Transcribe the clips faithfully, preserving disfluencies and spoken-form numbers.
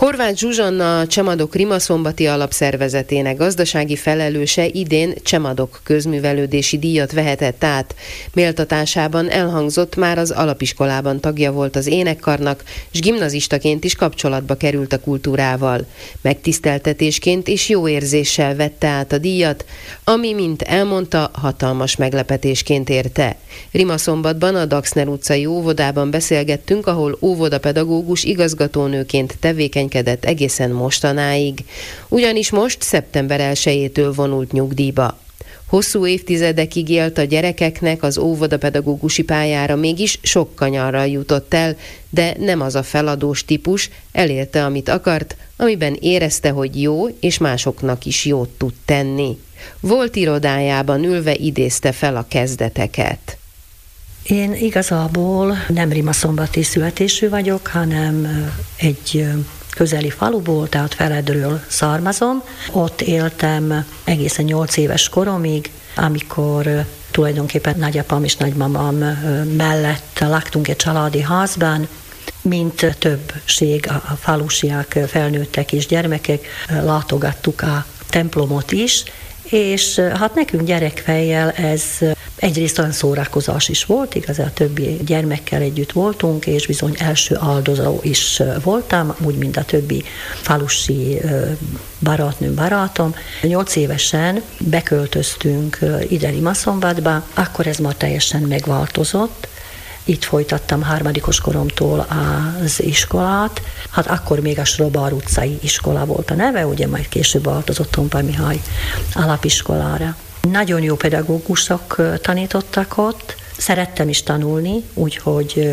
Horváth Zsuzsanna, a Csemadok Rimaszombati Alapszervezetének gazdasági felelőse idén Csemadok közművelődési díjat vehetett át. Méltatásában elhangzott, már az alapiskolában tagja volt az énekkarnak, s gimnazistaként is kapcsolatba került a kultúrával. Megtiszteltetésként és jó érzéssel vette át a díjat, ami, mint elmondta, hatalmas meglepetésként érte. Rimaszombatban a Daxner utcai óvodában beszélgettünk, ahol óvodapedagógus igazgatónőként tevékenykedett egészen mostanáig. Ugyanis most szeptember elsejétől vonult nyugdíjba. Hosszú évtizedekig élt a gyerekeknek, az óvodapedagógusi pályára mégis sok kanyarral jutott el, de nem az a feladós típus, elérte, amit akart, amiben érezte, hogy jó, és másoknak is jót tud tenni. Volt irodájában ülve idézte fel a kezdeteket. Én igazából nem rimaszombati születésű vagyok, hanem egy közeli faluból, tehát Feledről származom. Ott éltem egészen nyolc éves koromig, amikor tulajdonképpen nagyapám és nagymamám mellett laktunk egy családi házban, mint többség a falusiak, felnőttek és gyermekek, látogattuk a templomot is, és hát nekünk gyerekfejjel ez egyrészt olyan szórakozás is volt, igaz, a többi gyermekkel együtt voltunk, és bizony első áldozó is voltam, úgy, mint a többi falusi barátnőm, barátom. Nyolc évesen beköltöztünk ide Rimaszombatba, akkor ez már teljesen megváltozott. Itt folytattam harmadikos koromtól az iskolát. Hát akkor még a Srobár utcai iskola volt a neve, ugye majd később változott Tompa Mihály alapiskolára. Nagyon jó pedagógusok tanítottak ott. Szerettem is tanulni, úgyhogy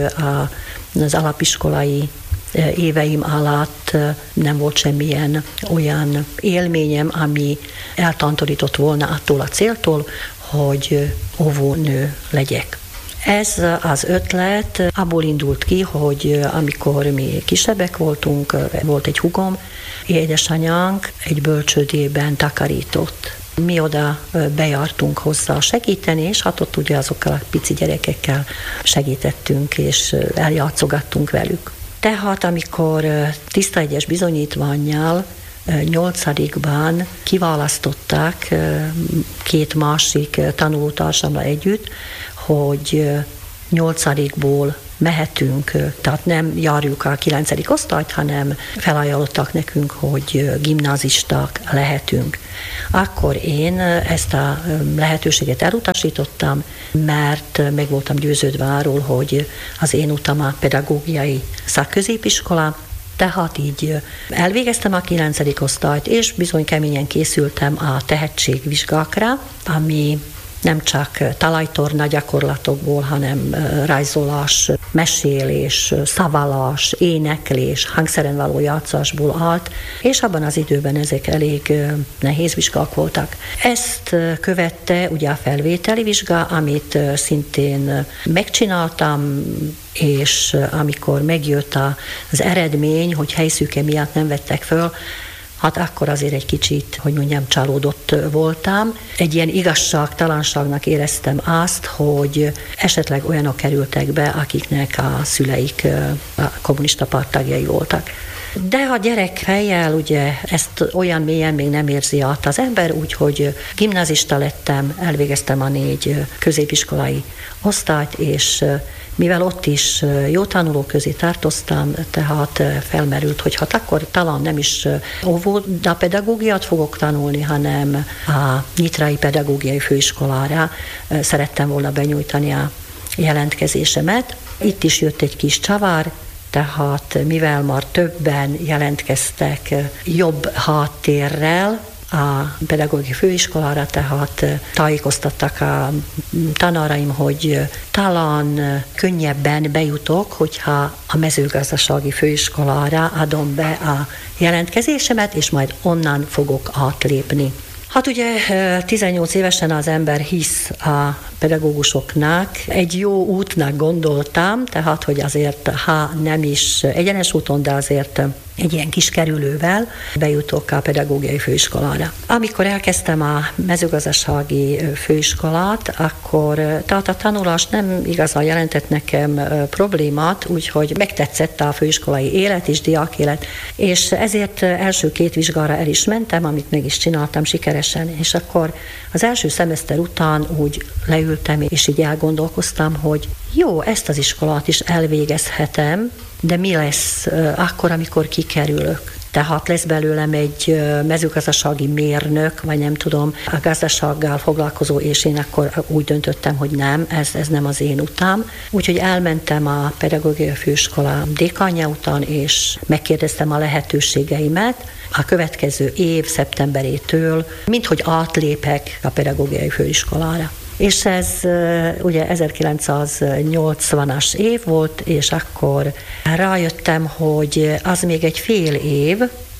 az alapiskolai éveim alatt nem volt semmilyen olyan élményem, ami eltántorított volna attól a céltól, hogy óvónő legyek. Ez az ötlet abból indult ki, hogy amikor mi kisebbek voltunk, volt egy húgom, édesanyánk egy bölcsődében takarított. Mi oda bejártunk hozzá segíteni, és hát ott ugye azokkal a pici gyerekekkel segítettünk, és eljátszogattunk velük. Tehát amikor tiszta egyes bizonyítvánnyal nyolcadikban kiválasztották két másik tanulótársammal együtt, hogy nyolcadikból mehetünk, tehát nem járjuk a kilencedik osztályt, hanem felajánlottak nekünk, hogy gimnazisták lehetünk. Akkor én ezt a lehetőséget elutasítottam, mert meg voltam győződve arról, hogy az én utam a pedagógiai szakközépiskola, tehát így elvégeztem a kilencedik osztályt, és bizony keményen készültem a tehetségvizsgákra, ami nem csak talajtorna gyakorlatokból, hanem rajzolás, mesélés, szavalás, éneklés, hangszeren való játszásból állt, és abban az időben ezek elég nehéz vizsgák voltak. Ezt követte ugye a felvételi vizsga, amit szintén megcsináltam, és amikor megjött az eredmény, hogy helyszűke miatt nem vettek föl, hát akkor azért egy kicsit, hogy mondjam, csalódott voltam. Egy ilyen igazságtalanságnak éreztem azt, hogy esetleg olyanok kerültek be, akiknek a szüleik a kommunista párttagjai voltak. De a gyerek fejjel ugye ezt olyan mélyen még nem érzi át az ember, úgyhogy gimnazista lettem, elvégeztem a négy középiskolai osztályt, és mivel ott is jó tanulók közé tartoztam, tehát felmerült, hogy hát akkor talán nem is óvodapedagógiát fogok tanulni, hanem a Nyitrai Pedagógiai Főiskolára szerettem volna benyújtani a jelentkezésemet. Itt is jött egy kis csavar, tehát mivel már többen jelentkeztek jobb háttérrel a pedagógiai főiskolára, tehát tájékoztattak a tanáraim, hogy talán könnyebben bejutok, hogyha a mezőgazdasági főiskolára adom be a jelentkezésemet, és majd onnan fogok átlépni. Hát ugye tizennyolc évesen az ember hisz a pedagógusoknak egy jó útnak gondoltam, tehát, hogy azért, ha nem is egyenes úton, de azért egy ilyen kis kerülővel bejutok a pedagógiai főiskolára. Amikor elkezdtem a mezőgazdasági főiskolát, akkor tehát a tanulás nem igazán jelentett nekem problémát, úgyhogy megtetszett a főiskolai élet és diákélet, és ezért első két vizsgára el is mentem, amit meg is csináltam sikeresen, és akkor az első szemeszter után úgy leültem, és így elgondolkoztam, hogy jó, ezt az iskolát is elvégezhetem, de mi lesz akkor, amikor kikerülök? Tehát lesz belőlem egy mezőgazdasági mérnök, vagy nem tudom, a gazdasággal foglalkozó, és én akkor úgy döntöttem, hogy nem, ez, ez nem az én utam. Úgyhogy elmentem a pedagógiai főiskola dékánja után, és megkérdeztem a lehetőségeimet. A következő év szeptemberétől, minthogy átlépek a pedagógiai főiskolára. És ez ugye ezerkilencszáznyolcvanas év volt, és akkor rájöttem, hogy az még egy fél év,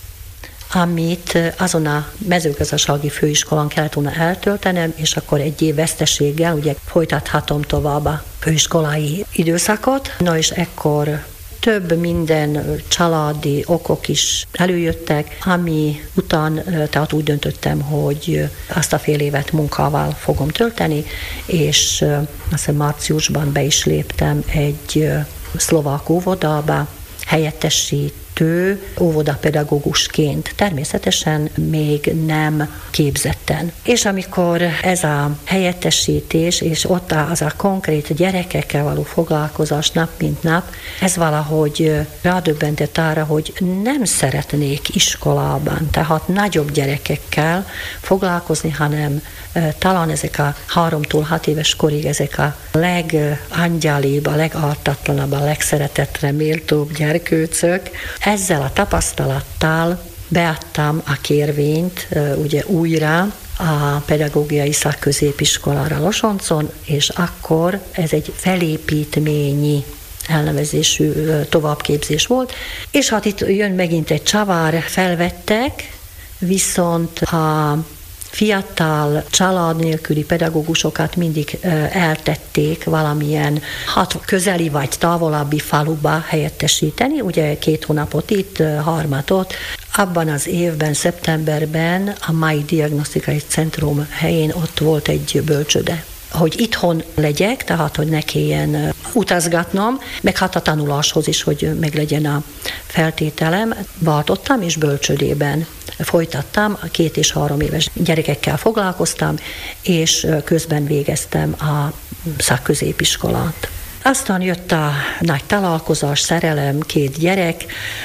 amit azon a mezőgazdasági főiskolán kellett volna eltöltenem, és akkor egy év veszteséggel ugye folytathatom tovább a főiskolai időszakot. Na és ekkor több minden családi okok is előjöttek, ami után tehát úgy döntöttem, hogy azt a fél évet munkával fogom tölteni, és azt hiszem márciusban be is léptem egy szlovák óvodába, helyettesítő óvodapedagógusként, természetesen még nem képzetten. És amikor ez a helyettesítés, és ott az a konkrét gyerekekkel való foglalkozás nap mint nap, ez valahogy rádöbbentett arra, hogy nem szeretnék iskolában, tehát nagyobb gyerekekkel foglalkozni, hanem talán ezek a háromtól hat éves korig ezek a legangyalibb, a legártatlanabb, a legszeretetre méltóbb gyerkőcök. Ezzel a tapasztalattal beadtam a kérvényt ugye újra a pedagógiai szakközépiskolára Losoncon, és akkor ez egy felépítményi elnevezésű továbbképzés volt, és hát itt jön megint egy csavar, felvettek, viszont a fiatal, család nélküli pedagógusokat mindig eltették valamilyen hát közeli vagy távolabbi faluba helyettesíteni, ugye két hónapot itt, harmatot. Abban az évben, szeptemberben a mai diagnosztikai centrum helyén ott volt egy bölcsőde, hogy itthon legyek, tehát hogy ne kelljen utazgatnom, meg hát a tanuláshoz is, hogy meg legyen a feltételem. Váltottam, és bölcsődében folytattam, két és három éves gyerekekkel foglalkoztam, és közben végeztem a szakközépiskolát. Aztán jött a nagy találkozás, szerelem, két gyerek,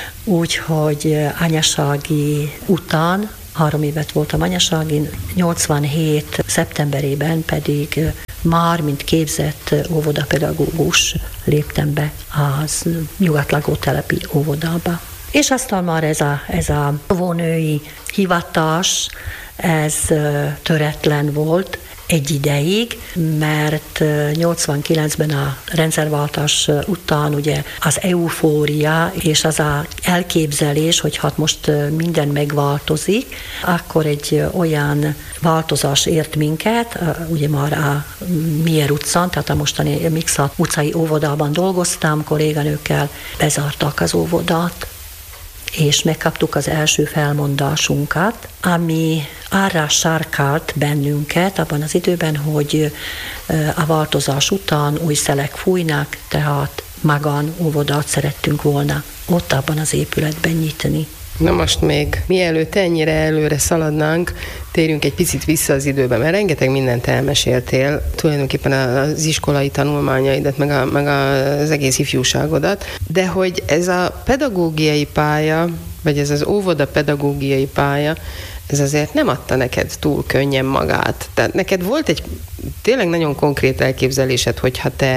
úgyhogy anyasági után, három évet voltam anyaságin, nyolcvanhét szeptemberében pedig már, mint képzett óvodapedagógus léptem be az nyugatlagótelepi óvodába. És aztán már ez a, ez a óvónői hivatás, ez töretlen volt egy ideig, mert nyolcvankilencben a rendszerváltás után ugye az eufória és az a elképzelés, hogy hát most minden megváltozik, akkor egy olyan változás ért minket, ugye már a Mier utcán, tehát a mostani Miksa utcai óvodában dolgoztam, kolléganőkkel bezártak az óvodát, és megkaptuk az első felmondásunkat, ami arra sarkált bennünket abban az időben, hogy a változás után új szelek fújnak, tehát magán óvodát szerettünk volna ott abban az épületben nyitni. Na most még mielőtt ennyire előre szaladnánk, térjünk egy picit vissza az időbe, mert rengeteg mindent elmeséltél, tulajdonképpen az iskolai tanulmányaidat, meg, a, meg az egész ifjúságodat, de hogy ez a pedagógiai pálya, vagy ez az óvoda pedagógiai pálya, ez azért nem adta neked túl könnyen magát. Tehát neked volt egy tényleg nagyon konkrét elképzelésed, hogyha te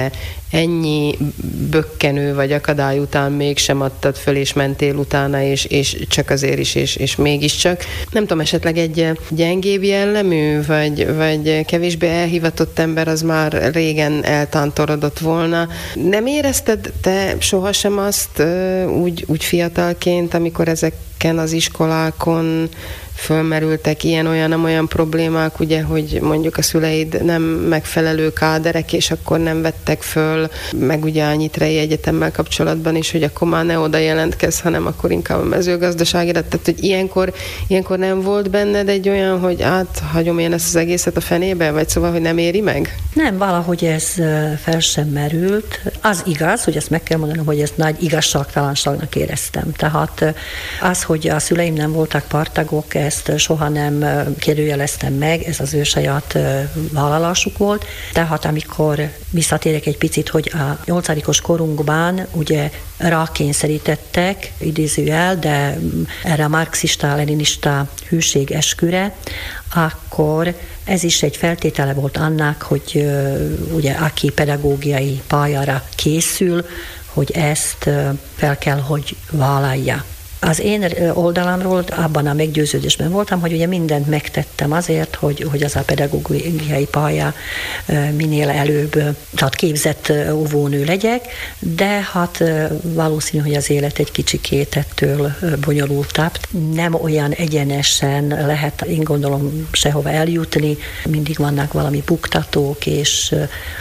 ennyi bökkenő vagy akadály után mégsem adtad föl, és mentél utána, és, és csak azért is, és, és mégiscsak. Nem tudom, esetleg egy gyengébb jellemű, vagy, vagy kevésbé elhivatott ember az már régen eltántorodott volna. Nem érezted te sohasem azt úgy, úgy fiatalként, amikor ezeken az iskolákon fölmerültek ilyen-olyan-olyan problémák, ugye, hogy mondjuk a szüleid nem megfelelő káderek, és akkor nem vettek föl, meg ugye a Nyitrai Egyetemmel kapcsolatban is, hogy akkor már ne oda jelentkezz, hanem akkor inkább a mezőgazdaságira. Tehát, hogy ilyenkor, ilyenkor nem volt benned egy olyan, hogy áthagyom én ezt az egészet a fenébe, vagy szóval, hogy nem éri meg? Nem, valahogy ez fel sem merült. Az igaz, hogy ezt meg kell mondanom, hogy ezt nagy igazságtalanságnak éreztem. Tehát az, hogy a szüleim nem voltak partagok, ezt soha nem kérdőjeleztem meg, ez az ő saját vállalásuk volt. Tehát amikor visszatérek egy picit, hogy a nyolcadikos korunkban ugye rákényszerítettek, idézőjel, de erre a marxista-leninista hűség esküre, akkor ez is egy feltétele volt annak, hogy ugye aki pedagógiai pályára készül, hogy ezt fel kell, hogy vállalja. Az én oldalamról abban a meggyőződésben voltam, hogy ugye mindent megtettem azért, hogy, hogy az a pedagógiai pálya minél előbb, tehát képzett óvónő legyek, de hát valószínű, hogy az élet egy kicsikét ettől bonyolultabb. Nem olyan egyenesen lehet, én gondolom, sehova eljutni, mindig vannak valami buktatók, és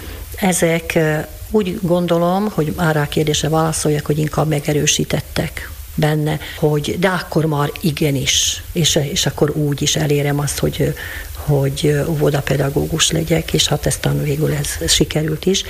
ezek úgy gondolom, hogy arra a kérdésre válaszoljak, hogy inkább megerősítettek benne, hogy de akkor már igenis, és, és akkor úgy is elérem azt, hogy, hogy óvodapedagógus legyek, és hát aztán végül ez, ez sikerült is.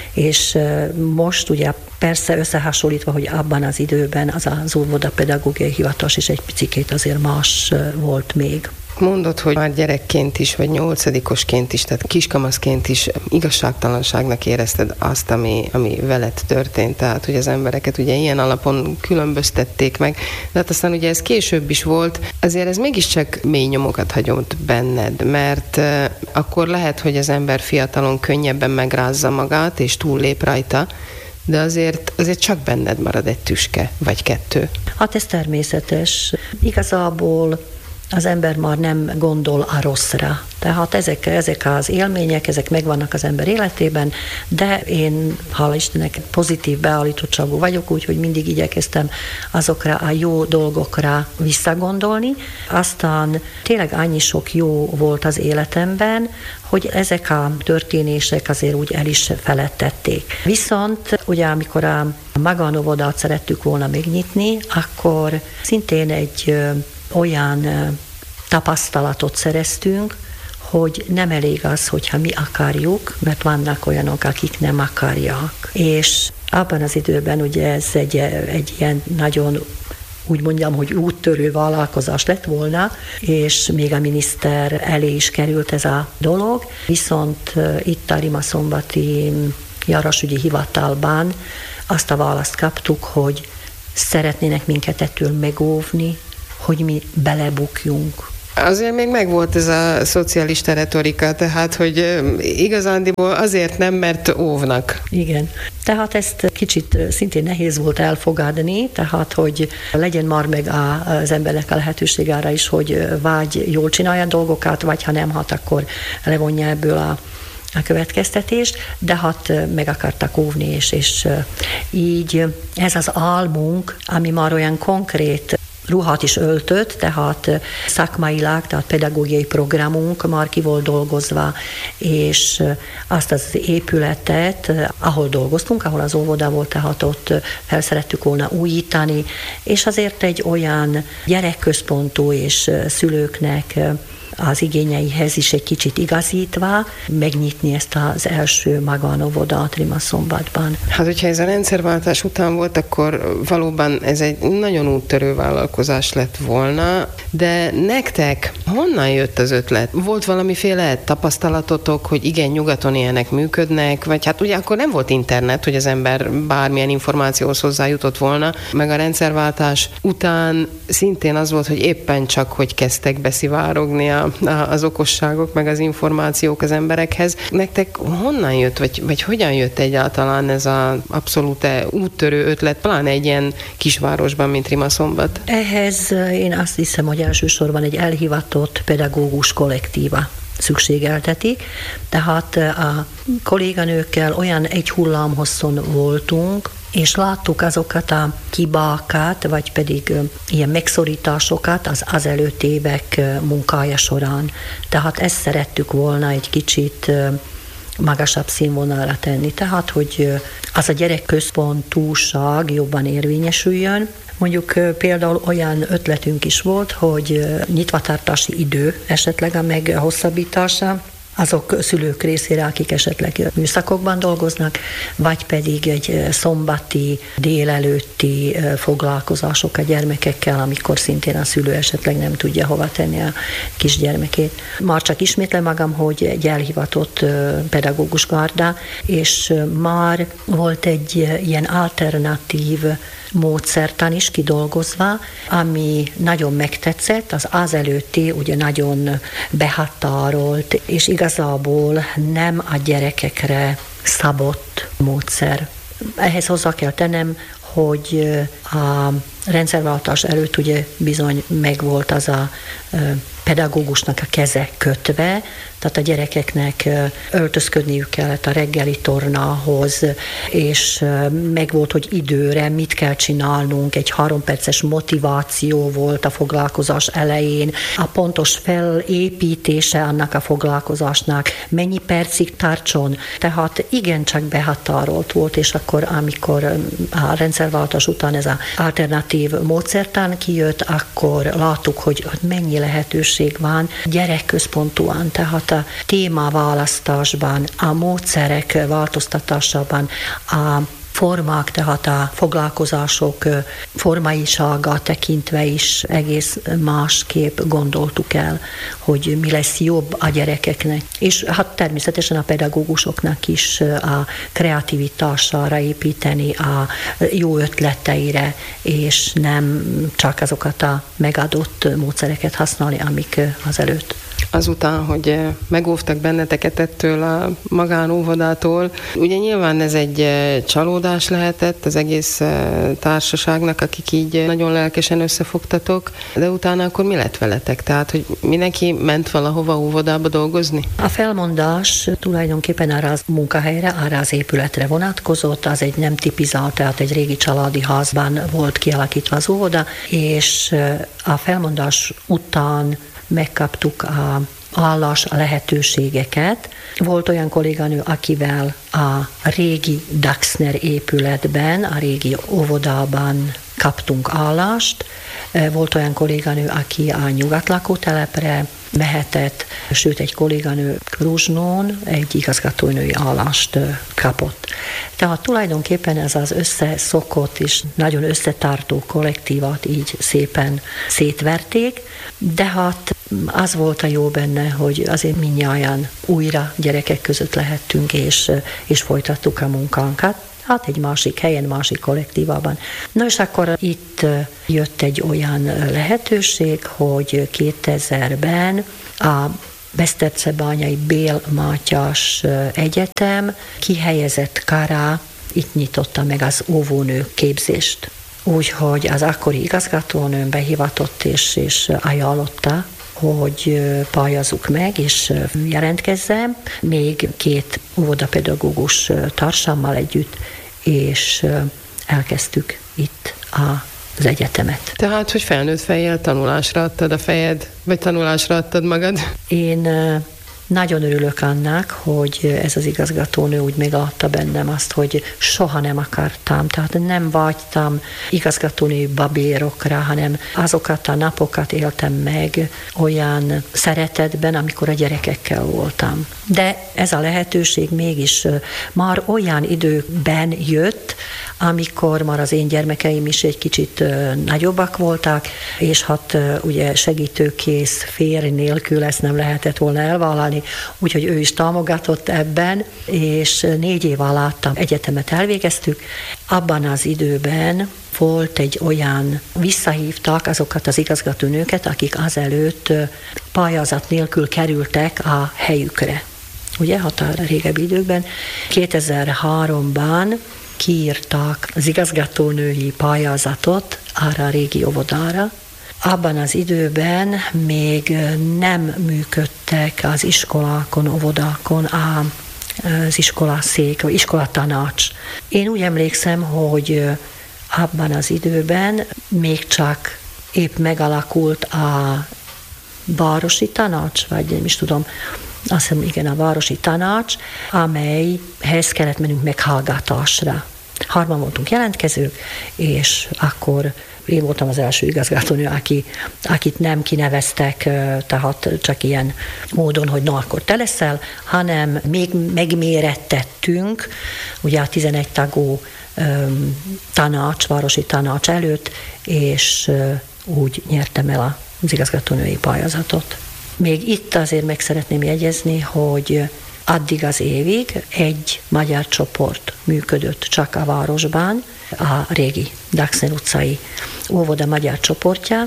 És most ugye persze összehasonlítva, hogy abban az időben az az óvodapedagógiai hivatal is egy picikét azért más volt még. Mondod, hogy már gyerekként is, vagy nyolcadikosként is, tehát kiskamaszként is igazságtalanságnak érezted azt, ami, ami veled történt, tehát hogy az embereket ugye ilyen alapon különböztették meg, de hát aztán ugye ez később is volt, azért ez mégiscsak mély nyomokat hagyott benned, mert akkor lehet, hogy az ember fiatalon könnyebben megrázza magát, és túllép rajta, de azért, azért csak benned marad egy tüske, vagy kettő. Hát ez természetes. Igazából az ember már nem gondol a rosszra. Tehát ezek, ezek az élmények, ezek megvannak az ember életében, de én, hála Istennek, pozitív beállítottságú vagyok, úgyhogy mindig igyekeztem azokra a jó dolgokra visszagondolni. Aztán tényleg annyi sok jó volt az életemben, hogy ezek a történések azért úgy el is feledtették. Viszont ugye amikor a magánovodát szerettük volna megnyitni, akkor szintén egy olyan tapasztalatot szereztünk, hogy nem elég az, hogyha mi akarjuk, mert vannak olyanok, akik nem akarják. És abban az időben ugye ez egy, egy ilyen nagyon, úgy mondjam, hogy úttörő vállalkozás lett volna, és még a miniszter elé is került ez a dolog, viszont itt a Rimaszombatyi járásügyi hivatalban azt a választ kaptuk, hogy szeretnének minket ettől megóvni, hogy mi belebukjunk. Azért még megvolt ez a szocialista retorika, tehát, hogy igazándiból azért nem, mert óvnak. Igen. Tehát ezt kicsit szintén nehéz volt elfogadni, tehát, hogy legyen már meg az embernek a lehetőség arra is, hogy vagy jól csinálja dolgokat, vagy ha nem, hát akkor levonja ebből a a következtetést, de hát meg akartak óvni, és, és így ez az álmunk, ami már olyan konkrét ruhát is öltött, tehát szakmailag, tehát pedagógiai programunk már ki volt dolgozva, és azt az épületet, ahol dolgoztunk, ahol az óvoda volt, tehát ott fel szerettük volna újítani, és azért egy olyan gyerekközpontú és szülőknek az igényeihez is egy kicsit igazítva, megnyitni ezt az első magánovodát Rimaszombatban. Hát, hogyha ez a rendszerváltás után volt, akkor valóban ez egy nagyon úttörő vállalkozás lett volna, de nektek honnan jött az ötlet? Volt valamiféle tapasztalatotok, hogy igen, nyugaton ilyenek működnek, vagy hát ugye akkor nem volt internet, hogy az ember bármilyen információhoz hozzájutott volna, meg a rendszerváltás után szintén az volt, hogy éppen csak, hogy kezdtek beszivárogni a a, a, az okosságok, meg az információk az emberekhez. Nektek honnan jött, vagy, vagy hogyan jött egyáltalán ez az abszolút úttörő ötlet, pláne egy ilyen kisvárosban, mint Rimaszombat? Ehhez én azt hiszem, hogy elsősorban egy elhivatott pedagógus kollektíva szükségeltetik. Tehát a kolléganőkkel olyan egy hullámhosszon voltunk, és láttuk azokat a hibákat, vagy pedig ilyen megszorításokat az azelőtt évek munkája során. Tehát ezt szerettük volna egy kicsit magasabb színvonalra tenni. Tehát, hogy az a gyerekközpontúság jobban érvényesüljön. Mondjuk például olyan ötletünk is volt, hogy nyitvatartási idő esetleg a meghosszabbítása, azok szülők részére, akik esetleg műszakokban dolgoznak, vagy pedig egy szombati, délelőtti foglalkozások a gyermekekkel, amikor szintén a szülő esetleg nem tudja hova tenni a kisgyermekét. Már csak ismétlem magam, hogy egy elhivatott pedagógus garda, és már volt egy ilyen alternatív módszertan is kidolgozva, ami nagyon megtetszett, az azelőtti ugye nagyon behatárolt, és igazából nem a gyerekekre szabott módszer. Ehhez hozzá kell tennem, hogy a rendszerváltás előtt ugye bizony megvolt az a pedagógusnak a keze kötve, tehát a gyerekeknek öltözködniük kellett a reggeli tornához, és megvolt, hogy időre mit kell csinálnunk, egy három perces motiváció volt a foglalkozás elején, a pontos felépítése annak a foglalkozásnak, mennyi percig tartson, tehát igencsak behatárolt volt, és akkor, amikor a rendszerváltás után ez az alternatív módszertan kijött, akkor láttuk, hogy mennyi lehetőség van gyerekközpontúan, tehát a témaválasztásban, a módszerek változtatásában, a formák, tehát a foglalkozások formaisága tekintve is egész másképp gondoltuk el, hogy mi lesz jobb a gyerekeknek. És hát természetesen a pedagógusoknak is a kreativitására építeni, a jó ötleteire, és nem csak azokat a megadott módszereket használni, amik azelőtt. Azután, hogy megóvtak benneteket ettől a magánóvodától, ugye nyilván ez egy csalódás lehetett az egész társaságnak, akik így nagyon lelkesen összefogtatok, de utána akkor mi lett veletek? Tehát, hogy mindenki ment valahova óvodába dolgozni? A felmondás tulajdonképpen arra az munkahelyre, arra az épületre vonatkozott, az egy nem tipizált, tehát egy régi családi házban volt kialakítva az óvoda, és a felmondás után megkaptuk a állás a lehetőségeket. Volt olyan kolléganő, akivel a régi Daxner épületben, a régi óvodában kaptunk állást. Volt olyan kolléganő, aki a nyugatlakótelepre mehetett, sőt egy kolléganő Kruzsnón egy igazgatónői állást kapott. Tehát tulajdonképpen ez az összeszokott és nagyon összetartó kollektívat így szépen szétverték, de hát az volt a jó benne, hogy azért mindnyájan újra gyerekek között lehettünk, és, és folytattuk a munkánkat. Hát egy másik helyen, másik kollektívában. Na és akkor itt jött egy olyan lehetőség, hogy kétezerben a Besztercebányai Bél Mátyás Egyetem kihelyezett kará, itt nyitotta meg az óvónő képzést. Úgyhogy az akkori igazgatónőm behivatott és, és ajánlotta, hogy pályázzuk meg, és jelentkezzem, még két óvodapedagógus társammal együtt, és elkezdtük itt az egyetemet. Tehát, hogy felnőtt fejjel tanulásra adtad a fejed, vagy tanulásra adtad magad? Én nagyon örülök annak, hogy ez az igazgatónő úgy megadta bennem azt, hogy soha nem akartam, tehát nem vágytam igazgatónői babérokra, hanem azokat a napokat éltem meg olyan szeretetben, amikor a gyerekekkel voltam. De ez a lehetőség mégis már olyan időben jött, amikor már az én gyermekeim is egy kicsit nagyobbak voltak, és hát ugye segítőkész férj nélkül ezt nem lehetett volna elvállalni, úgyhogy ő is támogatott ebben, és négy év alatt egyetemet elvégeztük. Abban az időben volt egy olyan, visszahívtak azokat az igazgatónőket, akik azelőtt pályázat nélkül kerültek a helyükre. Ugye, hát a régebbi időkben. kétezer-háromban kiírtak az igazgatónői pályázatot arra a régi óvodára. Abban az időben még nem működtek az iskolákon, óvodákon a az iskolaszék, vagy iskolatanács. Én úgy emlékszem, hogy abban az időben még csak épp megalakult a városi tanács, vagy nem is tudom, azt hiszem, igen, a városi tanács, amelyhez kellett mennünk meghallgatásra. Hárman voltunk jelentkezők, és akkor én voltam az első igazgatónő, aki, akit nem kineveztek, tehát csak ilyen módon, hogy na, akkor te leszel, hanem még megmérettettünk, ugye a tizenegy tagú tanács, városi tanács előtt, és úgy nyertem el az igazgatónői pályázatot. Még itt azért meg szeretném jegyezni, hogy addig az évig egy magyar csoport működött csak a városban, a régi Daxner utcai óvoda magyar csoportja,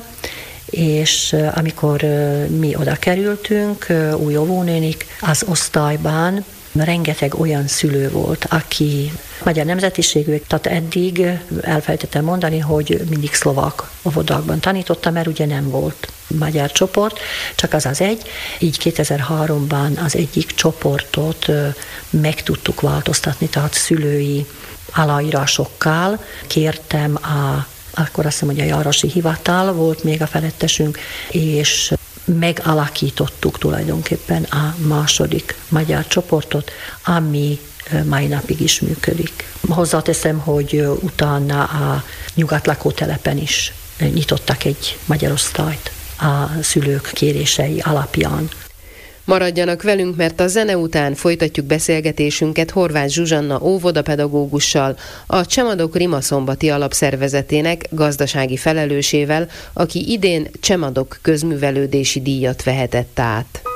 és amikor mi oda kerültünk, új óvónénik, az osztályban rengeteg olyan szülő volt, aki magyar nemzetiségű, tehát eddig elfelejtettem mondani, hogy mindig szlovák óvodákban tanítottam, mert ugye nem volt magyar csoport, csak az az egy. Így kétezer-háromban az egyik csoportot meg tudtuk változtatni, tehát szülői aláírásokkal kértem a, akkor azt hiszem, hogy a járási hivatal volt még a felettesünk, és megalakítottuk tulajdonképpen a második magyar csoportot, ami mai napig is működik. Hozzáteszem, hogy utána a nyugatlakótelepen is nyitottak egy magyar osztályt a szülők kérései alapján. Maradjanak velünk, mert a zene után folytatjuk beszélgetésünket Horváth Zsuzsanna óvodapedagógussal, a Csemadok Rimaszombati Alapszervezetének gazdasági felelősével, aki idén Csemadok közművelődési díjat vehetett át.